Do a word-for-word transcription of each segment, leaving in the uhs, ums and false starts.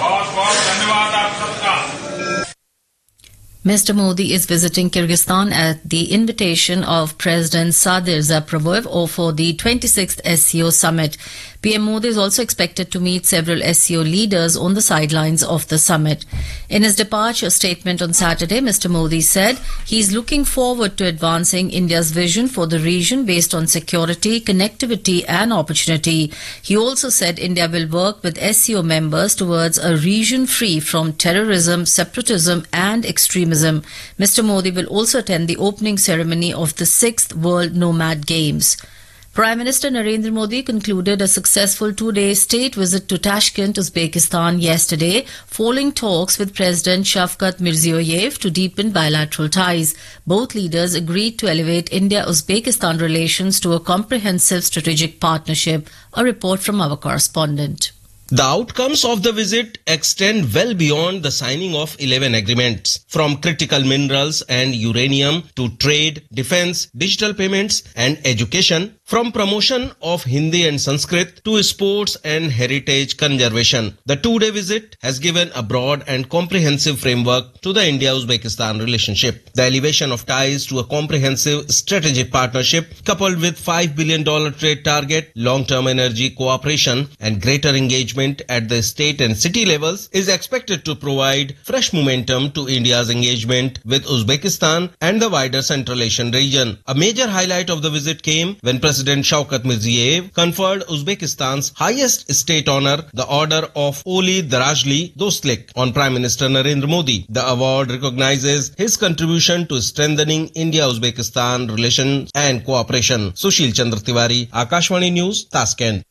Mister Modi is visiting Kyrgyzstan at the invitation of President Sadir Zaprovoyev for the twenty-sixth S C O summit. P M Modi is also expected to meet several S C O leaders on the sidelines of the summit. In his departure statement on Saturday, Mister Modi said he is looking forward to advancing India's vision for the region based on security, connectivity and opportunity. He also said India will work with S C O members towards a region free from terrorism, separatism and extremism. Mister Modi will also attend the opening ceremony of the sixth World Nomad Games. Prime Minister Narendra Modi concluded a successful two-day state visit to Tashkent, Uzbekistan yesterday, following talks with President Shavkat Mirziyoyev to deepen bilateral ties. Both leaders agreed to elevate India-Uzbekistan relations to a comprehensive strategic partnership. A report from our correspondent. The outcomes of the visit extend well beyond the signing of eleven agreements, from critical minerals and uranium to trade, defense, digital payments and education, from promotion of Hindi and Sanskrit to sports and heritage conservation. The two-day visit has given a broad and comprehensive framework to the India-Uzbekistan relationship. The elevation of ties to a comprehensive strategic partnership, coupled with five billion dollars trade target, long-term energy cooperation and greater engagement at the state and city levels, is expected to provide fresh momentum to India's engagement with Uzbekistan and the wider Central Asian region. A major highlight of the visit came when President Shavkat Mirziyoyev conferred Uzbekistan's highest state honor, the Order of Oli Darajli Dostlik, on Prime Minister Narendra Modi. The award recognizes his contribution to strengthening India-Uzbekistan relations and cooperation. Sushil Chandra Tiwari, Akashvani News, Tashkent.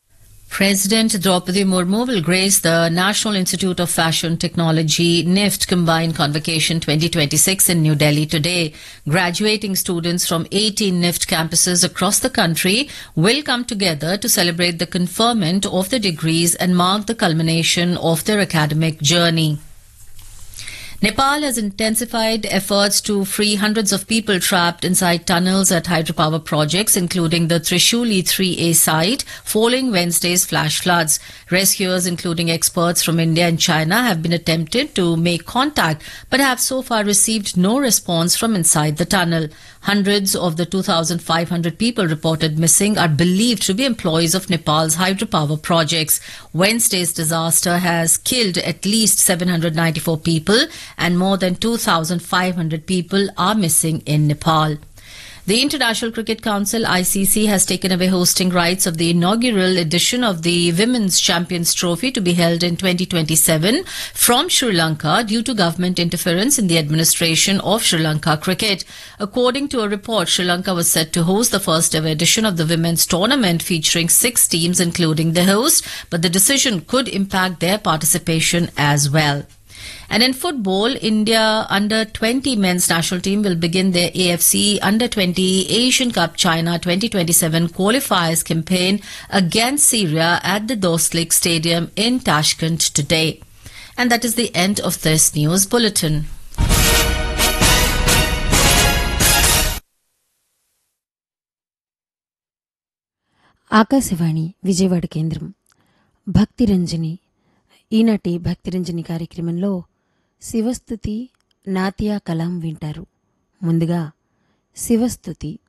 President Draupadi Murmu will grace the National Institute of Fashion Technology N I F T Combined Convocation twenty twenty-six in New Delhi today. Graduating students from eighteen N I F T campuses across the country will come together to celebrate the conferment of the degrees and mark the culmination of their academic journey. Nepal has intensified efforts to free hundreds of people trapped inside tunnels at hydropower projects, including the Trishuli three A site, following Wednesday's flash floods. Rescuers, including experts from India and China, have been attempted to make contact, but have so far received no response from inside the tunnel. Hundreds of the two thousand five hundred people reported missing are believed to be employees of Nepal's hydropower projects. Wednesday's disaster has killed at least seven hundred ninety-four people, and more than two thousand five hundred people are missing in Nepal. The International Cricket Council I C C has taken away hosting rights of the inaugural edition of the Women's Champions Trophy to be held in twenty twenty-seven from Sri Lanka due to government interference in the administration of Sri Lanka cricket. According to a report, Sri Lanka was set to host the first ever edition of the women's tournament featuring six teams including the host, but the decision could impact their participation as well. And in football, India under twenty men's national team will begin their A F C under twenty Asian Cup China twenty twenty-seven qualifiers campaign against Syria at the Dostlik Stadium in Tashkent today. And that is the end of this news bulletin. Akashvani Vijayawada కేంద్రం భక్తిరంజని. ఈనాటి భక్తిరంజని కార్యక్రమంలో శివస్తుతి నాట్య కలాం వింటారు. ముందుగా శివస్తుతి.